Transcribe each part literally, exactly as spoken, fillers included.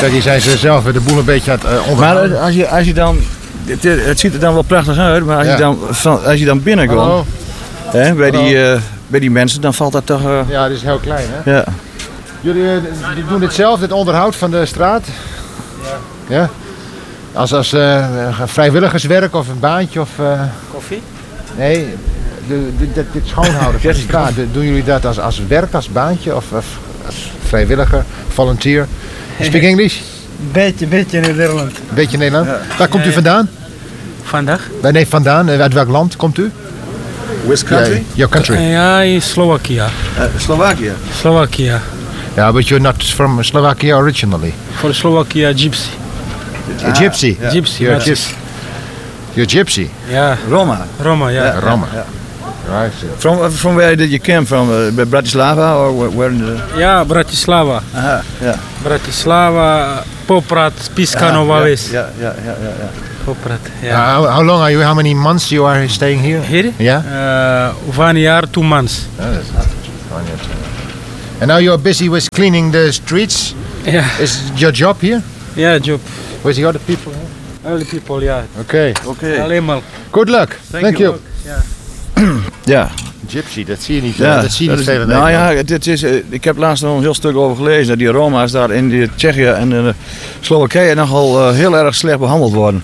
Kijk, hier zijn ze zelf de boel een beetje aan het uh, onderhouden. Maar als je, als je dan... Het, het ziet er dan wel prachtig uit, maar als, ja. je, dan, van, als je dan binnenkomt hè, bij, die, uh, bij die mensen, dan valt dat toch... Uh... Ja, dit is heel klein, hè? Ja. Jullie uh, doen dit zelf, dit onderhoud van de straat? Ja. Ja? Als, als uh, vrijwilligerswerk of een baantje of... Uh... Koffie? Nee, de, de, de, dit schoonhouden van de straat. Doen jullie dat als, als werk, als baantje of, of als vrijwilliger, volunteer? Speak English? Beetje, beetje Nederland. Beetje Nederland? Ja. Waar komt u vandaan? Vandaag? Nee, vandaan. Uit welk land komt u? Which country? Yeah, your country. Ja, in Slovakia. Uh, Slovakia. Slovakia. Yeah, but you're not from Slovakia originally. For Slovakia, gypsy. Ah, gypsy. Yeah. Gypsy. You're, gypsy. You're gypsy. Yeah. Roma. Roma, yeah. yeah Roma. Yeah. Right. From uh, from where did you come from? Uh, Bratislava or where? where in the... Yeah, Bratislava. Aha, yeah. Bratislava, Poprad, Piskanova Ves. Yeah, yeah, yeah, yeah, yeah. Poprad. Yeah. Uh, how, how long are you? How many months you are staying here? Here? Yeah. Uh, one year, two months. Oh, that's not one year, two months. And now you're busy with cleaning the streets. Yeah. Is your job here? Yeah, job. With the other people here? All the people, yeah. Okay. Okay. Allemaal. Good luck. Thank, Thank you. you. Ja. Gypsy, dat zie je niet. Ja, dat zie je niet veel in Nou Nederland. ja, dit is, ik heb laatst nog een heel stuk over gelezen dat die Roma's daar in die Tsjechië en in de Slowakije nogal uh, heel erg slecht behandeld worden.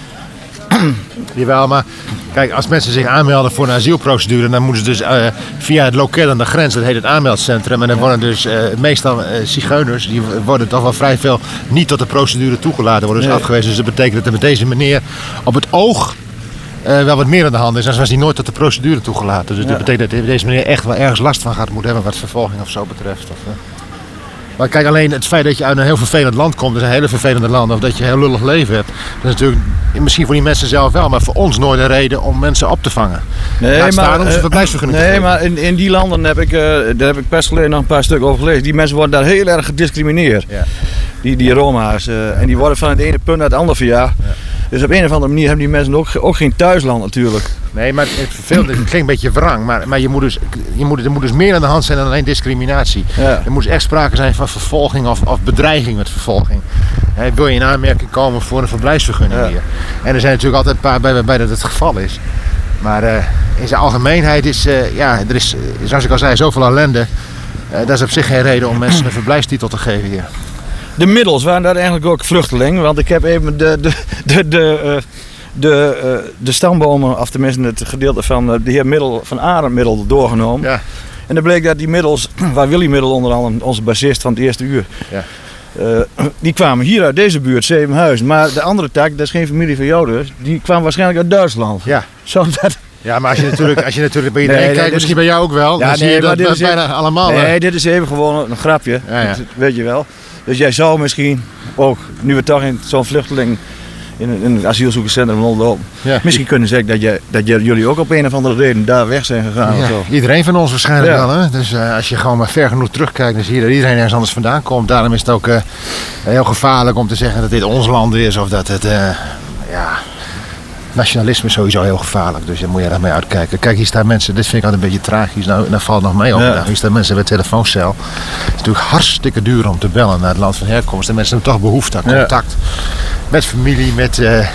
Jawel, maar kijk, als mensen zich aanmelden voor een asielprocedure, dan moeten ze dus uh, via het loket aan de grens, dat heet het aanmeldcentrum, en dan worden dus uh, meestal uh, zigeuners, die worden toch wel vrij veel niet tot de procedure toegelaten, worden dus nee. afgewezen. Dus dat betekent dat er met deze meneer op het oog uh, wel wat meer aan de hand is, anders was hij nooit tot de procedure toegelaten. Dus ja. dat betekent dat deze meneer echt wel ergens last van gaat moeten hebben wat vervolging of zo betreft. Of, uh. Maar kijk, alleen het feit dat je uit een heel vervelend land komt, dat is een hele vervelende land, of dat je een heel lullig leven hebt, dat is natuurlijk misschien voor die mensen zelf wel, maar voor ons nooit een reden om mensen op te vangen. Nee, Laat staan om uh, ze verblijfsvergunning nee, te geven. maar in, in die landen heb ik, uh, daar heb ik best geleden nog een paar stukken over gelezen. Die mensen worden daar heel erg gediscrimineerd. Ja. Die, die Roma's. Uh, en die worden van het ene punt naar het andere verjaagd. Ja. Dus op een of andere manier hebben die mensen ook, ook geen thuisland natuurlijk. Nee, maar het vervelende, het klinkt een beetje wrang, maar, maar je moet dus, je moet, er moet dus meer aan de hand zijn dan alleen discriminatie. Ja. Er moet dus echt sprake zijn van vervolging of, of bedreiging met vervolging. He, wil je in aanmerking komen voor een verblijfsvergunning ja. hier? En er zijn natuurlijk altijd een paar bij waarbij dat het geval is. Maar uh, in zijn algemeenheid is, uh, ja, er is, zoals ik al zei, zoveel ellende. Uh, dat is op zich geen reden om mensen een verblijfstitel te geven hier. De middels waren daar eigenlijk ook vluchtelingen, want ik heb even de, de, de, de, uh, de, uh, de stambomen, of tenminste het gedeelte van uh, de heer Middel, van Arendmiddel doorgenomen. Ja. En dan bleek dat die middels, waar Willy Middel onder andere, onze bassist van het eerste uur, ja. uh, die kwamen hier uit deze buurt, Zevenhuizen. Maar de andere tak, dat is geen familie van jou dus, die kwam waarschijnlijk uit Duitsland. Ja. Zo dat... Ja, maar als je natuurlijk, als je natuurlijk bij iedereen nee, kijkt, nee, misschien is... bij jou ook wel, ja, dan zie nee, je dat dit is bijna even... allemaal. Nee, hè? Dit is even gewoon een grapje, ja, ja. Dat weet je wel. Dus jij zou misschien ook, nu we toch in zo'n vluchteling in een, in een asielzoekerscentrum rondlopen, ja. misschien kunnen zeggen dat, je, dat je, jullie ook op een of andere reden daar weg zijn gegaan. Ja, of zo. Iedereen van ons waarschijnlijk ja. wel. Hè? Dus uh, als je gewoon maar ver genoeg terugkijkt, dan zie je dat iedereen ergens anders vandaan komt. Daarom is het ook uh, heel gevaarlijk om te zeggen dat dit ons land is of dat het... Uh, ja, nationalisme is sowieso heel gevaarlijk, dus daar moet je ermee uitkijken. Kijk, hier staan mensen, dit vind ik altijd een beetje tragisch, nou, dat valt nog mee op. Ja. Hier staan mensen bij de telefooncel. Het is natuurlijk hartstikke duur om te bellen naar het land van herkomst. En mensen hebben toch behoefte aan contact ja. met familie, met, uh,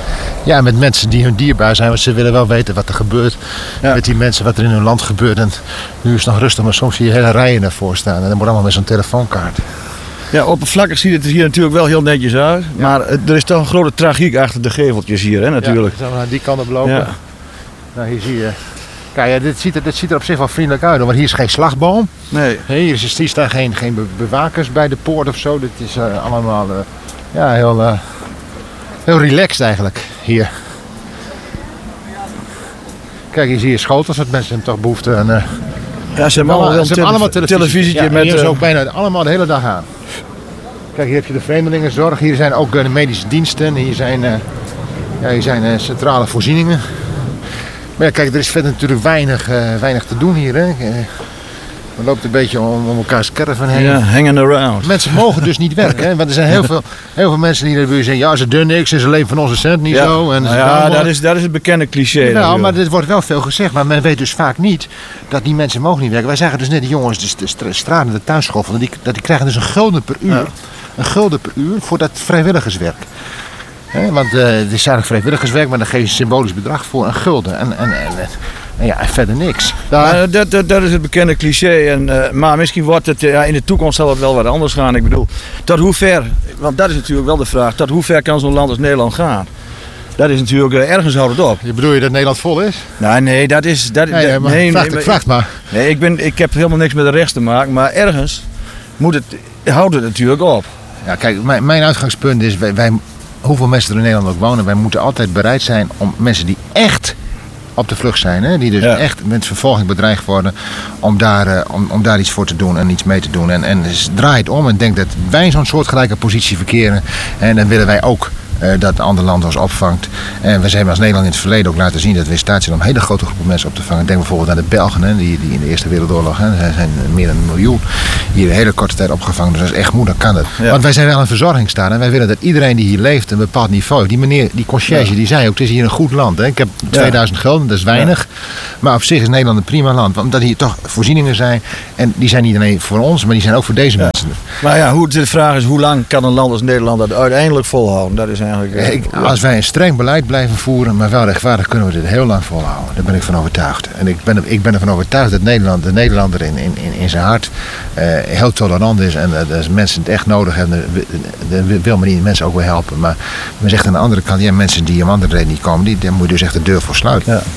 ja, met mensen die hun dierbaar zijn. Want ze willen wel weten wat er gebeurt ja. met die mensen, wat er in hun land gebeurt. En nu is het nog rustig, maar soms zie je hele rijen ervoor staan. En dat moet allemaal met zo'n telefoonkaart. Ja, oppervlakkig ziet het er hier natuurlijk wel heel netjes uit. Ja. Maar er is toch een grote tragiek achter de geveltjes hier, hè, natuurlijk. Ja, zullen we naar die kant op lopen? Ja. Nou, hier zie je... Kijk, ja, dit, ziet er, dit ziet er op zich wel vriendelijk uit, want hier is geen slagboom. Nee. Hey, hier, is, hier staan geen, geen bewakers bij de poort of zo. Dit is uh, allemaal uh, ja, heel, uh, heel relaxed eigenlijk, hier. Kijk, hier zie je schotels, want mensen hebben toch behoefte aan... Uh, ja, ze hebben allemaal, ze hebben tele allemaal televisie. televisietje Ja, met... hier is uh... ook bijna allemaal de hele dag aan. Kijk, hier heb je de vreemdelingenzorg. Hier zijn ook uh, de medische diensten. Hier zijn, uh, ja, hier zijn uh, centrale voorzieningen. Maar ja, kijk, er is verder natuurlijk weinig, uh, weinig te doen hier. Hè. Uh, we lopen een beetje om, om elkaars caravan heen. Ja, hanging around. Mensen mogen dus niet werken. Hè? Want er zijn heel veel, heel veel mensen die in de buurt zeggen... ja, ze doen niks en ze leven van onze cent niet ja. zo. En nou ja, dat is, dat is het bekende cliché. Nou, maar er wordt wel veel gezegd. Maar men weet dus vaak niet dat die mensen mogen niet werken. Wij zagen dus net die jongens de, de straten, de tuinschoffelen. Die, dat die krijgen dus een gulden per uur... Ja. een gulden per uur voor dat vrijwilligerswerk. He, want uh, het is eigenlijk vrijwilligerswerk, maar dan geef je een symbolisch bedrag voor een gulden. En, en, en, en ja, en verder niks. Ja, dat, dat, dat is het bekende cliché. En, uh, maar misschien wordt het, ja, in de toekomst zal het wel wat anders gaan. Ik bedoel, tot hoe ver, want dat is natuurlijk wel de vraag, tot hoe ver kan zo'n land als Nederland gaan? Dat is natuurlijk, uh, ergens houdt het op. Je bedoel je dat Nederland vol is? Nou, nee, dat is... Dat, nee, dat, maar nee, vraag, nee, maar, vraag maar. Nee, ik, ben, ik heb helemaal niks met de rechts te maken, maar ergens moet het, houdt het natuurlijk op. Ja, kijk, mijn, mijn uitgangspunt is, wij, wij, hoeveel mensen er in Nederland ook wonen, wij moeten altijd bereid zijn om mensen die echt op de vlucht zijn, hè, die dus ja. echt met vervolging bedreigd worden, om daar, uh, om, om daar iets voor te doen en iets mee te doen. En, en dus draai het om en denk dat wij zo'n soortgelijke positie verkeren. En dan willen wij ook uh, dat een ander land ons opvangt. En we zijn als Nederland in het verleden ook laten zien dat we in staat zijn om hele grote groepen mensen op te vangen. Denk bijvoorbeeld aan de Belgen, hè, die, die in de Eerste Wereldoorlog, hè, er zijn meer dan een miljoen hier in hele korte tijd opgevangen. Dus dat is echt moe, dan kan het. Ja. Want wij zijn wel een verzorgingsstaat en wij willen dat iedereen die hier leeft een bepaald niveau heeft. Die meneer, die conciërge, ja. die zei ook, het is hier een goed land. Hè. Ik heb tweeduizend gulden, dat is weinig. Ja. Maar op zich is Nederland een prima land. Omdat hier toch voorzieningen zijn. En die zijn niet alleen voor ons, maar die zijn ook voor deze ja. mensen. Maar ja, hoe, de vraag is, hoe lang kan een land als Nederland dat uiteindelijk volhouden? Dat is eigenlijk... Uh, Ik, als wij een streng beleid blijven voeren, maar wel rechtvaardig, kunnen we dit heel lang volhouden. Daar ben ik van overtuigd. En ik ben, ik ben ervan overtuigd dat Nederland, de Nederlander in, in, in zijn hart uh, heel tolerant is. En uh, als mensen het echt nodig hebben, dan wil men die mensen ook wel helpen. Maar men zegt aan de andere kant, ja, mensen die om andere reden niet komen, die, daar moet je dus echt de deur voor sluiten. Ja.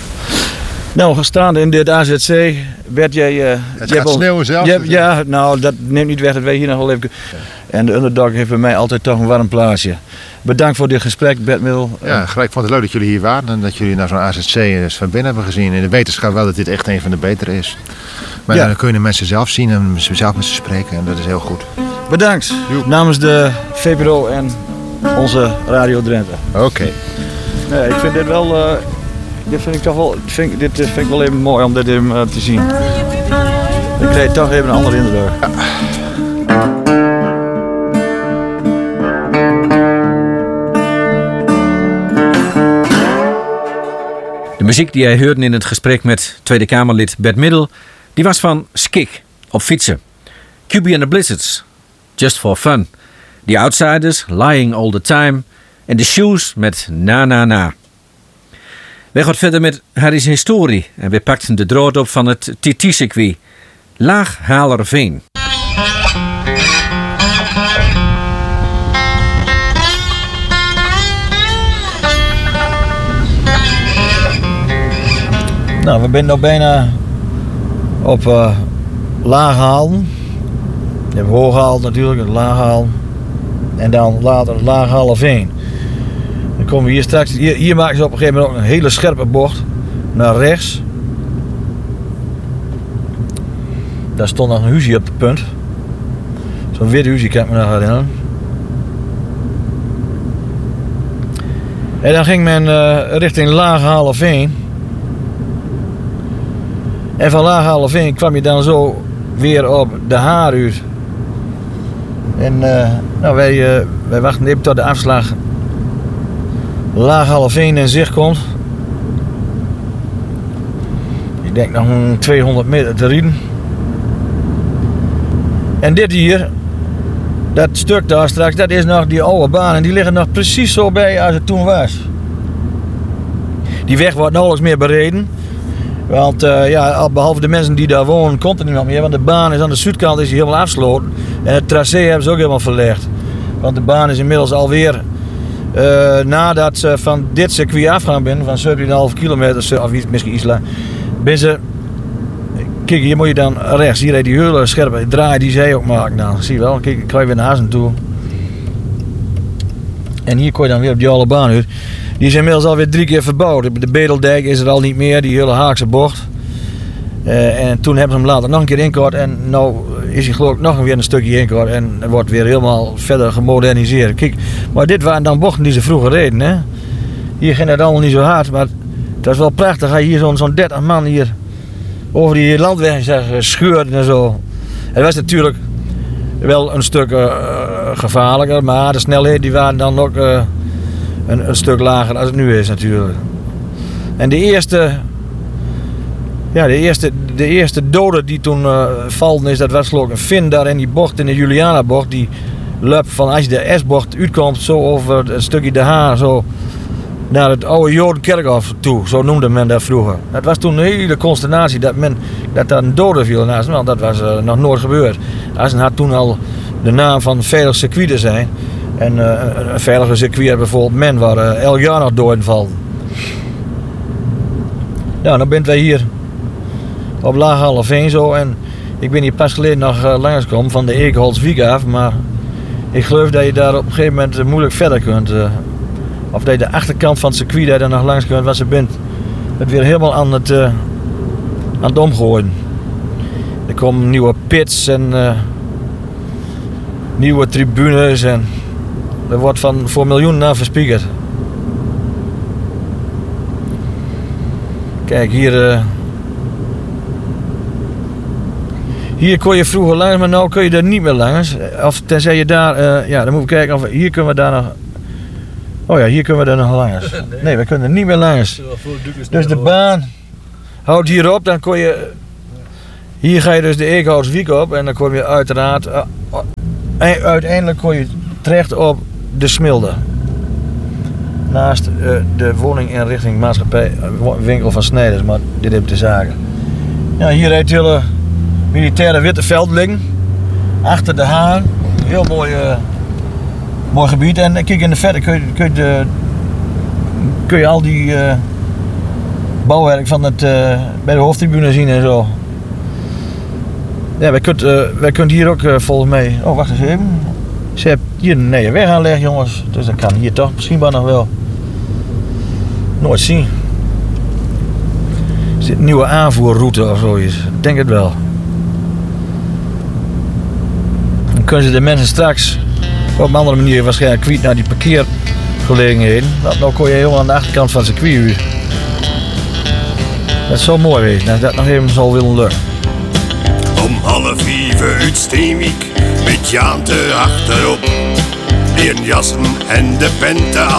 Nou, gestaande in dit A Z C werd jij... Uh, het gaat sneeuwen zelf. Je, ja, nou, dat neemt niet weg dat wij hier nog wel even... Ja. En de Underdog heeft bij mij altijd toch een warm plaatsje. Bedankt voor dit gesprek, Bert Middel. Ja, gelijk vond het leuk dat jullie hier waren en dat jullie naar zo'n A Z C dus van binnen hebben gezien. In de wetenschap wel dat dit echt een van de betere is. Maar ja. dan kun je de mensen zelf zien en zelf met ze spreken en dat is heel goed. Bedankt. Joep. Namens de V P R O en onze Radio Drenthe. Oké. Okay. Nee, ik vind dit wel... Uh, dit vind ik toch wel... Vind, dit vind ik wel even mooi om dit even uh, te zien. Ik kreeg toch even een andere indruk. Ja. De muziek die jij hoorde in het gesprek met Tweede Kamerlid Bert Middel, die was van Skik op fietsen. Q B and the Blizzards, Just for Fun. The Outsiders, Lying All the Time. En The Shoes met Na Na Na. Wij gaan verder met Harry's historie. En we pakten de draad op van het T T-circuit. Laaghalerveen. Nou, we zijn nog bijna op uh, Laaghalen. Je hebt Hooghalen natuurlijk, Laaghalen. En dan later Laaghalerveen. Dan komen we hier straks. Hier, hier maken ze op een gegeven moment ook een hele scherpe bocht naar rechts. Daar stond nog een huisje op het punt. Zo'n wit huisje kan ik me nog herinneren. En dan ging men uh, richting Laaghalerveen. En van Laaghalerveen kwam je dan zo weer op de Haaruut. En uh, nou, wij, uh, wij wachten even tot de afslag Laaghalerveen in zicht komt. Ik denk nog een tweehonderd meter te rijden. En dit hier, dat stuk daar straks, dat is nog die oude baan. En die liggen nog precies zo bij als het toen was. Die weg wordt nauwelijks meer bereden. Want uh, ja, behalve de mensen die daar wonen, komt er niemand meer. Want de baan is aan de zuidkant is helemaal afgesloten. En het tracé hebben ze ook helemaal verlegd. Want de baan is inmiddels alweer, uh, nadat ze van dit circuit afgaan ben, van zeventien komma vijf kilometer, of misschien iets langer, ben ze... Kijk, hier moet je dan rechts, hier heb je die hele scherpe draai die zij ook maken. Nou, zie je wel, kijk, ik krijg weer naar Hazen toe. En hier kon je dan weer op die oude baan uit. Die is inmiddels alweer drie keer verbouwd. De Bedeldijk is er al niet meer, die hele Haakse bocht. Uh, en toen hebben ze hem later nog een keer inkort. En nu is hij geloof ik nog weer een stukje inkort. En wordt weer helemaal verder gemoderniseerd. Kijk, maar dit waren dan bochten die ze vroeger reden. Hè? Hier ging het allemaal niet zo hard. Maar het was wel prachtig. Hij hier zo'n zo'n dertig man hier over die landweg zeg, scheurde en zo. Het was natuurlijk wel een stuk uh, gevaarlijker. Maar de snelheden die waren dan ook... Uh, Een, een stuk lager als het nu is natuurlijk. En de eerste, ja, de eerste, de eerste dode die toen uh, valden is, dat was geloof ik een Fin daar in die bocht, in de Juliana bocht, die lup van als je de S-bocht uitkomt, zo over een stukje de Haan, zo naar het oude Jodenkerkhof toe, zo noemde men dat vroeger. Het was toen een hele consternatie dat men dat daar een dode viel naast, want dat was uh, nog nooit gebeurd. Assen had toen al de naam van veilig circuit zijn. En uh, een veilige circuit had bijvoorbeeld men waar uh, elk jaar nog doden vallen. Nou, dan bent wij hier op Laaghallerveen zo en ik ben hier pas geleden nog uh, langsgekomen van de Eekholtswiek af, maar ik geloof dat je daar op een gegeven moment uh, moeilijk verder kunt. Uh, of dat je de achterkant van het circuit daar nog langs kunt, want ze bent het weer helemaal aan het, uh, aan het omgooien. Er komen nieuwe pits en uh, nieuwe tribunes en er wordt van voor miljoenen aan verspiekerd. Kijk, hier, uh, hier kon je vroeger langs, maar nu kun je er niet meer langs. Of tenzij je daar, uh, ja, dan moeten we kijken of we, hier kunnen we daar nog. Oh ja, hier kunnen we er nog langs. Nee, we kunnen er niet meer langs. Dus de baan houdt hier op, dan kon je. Hier ga je dus de Eekholtswiek op en dan kom je uiteraard. Uh, uh, uiteindelijk kon je terecht op de Smilde. Naast uh, de woninginrichting maatschappij, uh, winkel van Snijders, maar dit heb ik te zaken. Ja, hier rijdt het hele militaire witte veld liggen. Achter de Haan. Heel mooi, uh, mooi gebied. En uh, kijk in de verte kun je, kun je, de, kun je al die uh, bouwwerk van het, uh, bij de hoofdtribune zien en zo. Ja, wij kunt, uh, wij kunnen hier ook uh, volgens mij. Oh, wacht eens even. Ze hebben hier een nee, weg aanleggen, jongens. Dus dat kan hier toch misschien wel nog wel. Nooit zien. Is dit een nieuwe aanvoerroute of zoiets? Ik denk het wel. Dan kunnen ze de mensen straks op een andere manier waarschijnlijk kwijt naar die parkeergelegenheden. Want nou kon je helemaal aan de achterkant van het circuit. Dat is zo mooi wezen, dat dat nog even zal willen lukken. Om half vijf uit Steenwijk, met Jaante achterop. Leren jassen en de penten